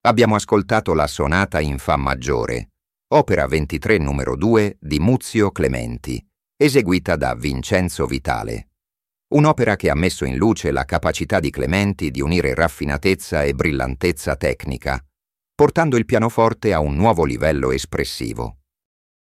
Abbiamo ascoltato la Sonata in Fa maggiore, opera 23 numero 2 di Muzio Clementi, eseguita da Vincenzo Vitale. Un'opera che ha messo in luce la capacità di Clementi di unire raffinatezza e brillantezza tecnica, portando il pianoforte a un nuovo livello espressivo.